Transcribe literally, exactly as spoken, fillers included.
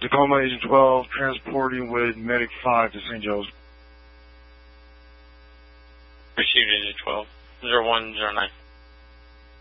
Tacoma Agent twelve, transporting with Medic five to Saint Joe's. Received Agent twelve, zero one zero nine.